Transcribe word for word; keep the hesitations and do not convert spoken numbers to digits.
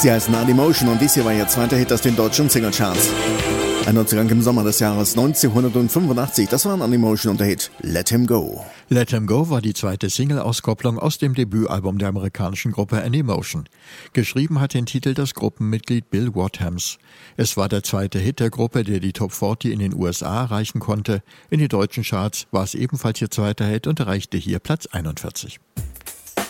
Sie heißen Animotion und dies hier war ihr zweiter Hit aus den deutschen Singlecharts. Ein Neuzugang im Sommer des Jahres neunzehnhundertfünfundachtzig, das war ein Animotion und der Hit Let Him Go. Let Him Go war die zweite Single-Auskopplung aus dem Debütalbum der amerikanischen Gruppe Animotion. Geschrieben hat den Titel das Gruppenmitglied Bill Wadhams. Es war der zweite Hit der Gruppe, der die Top vierzig in den U S A erreichen konnte. In den deutschen Charts war es ebenfalls ihr zweiter Hit und erreichte hier Platz einundvierzig.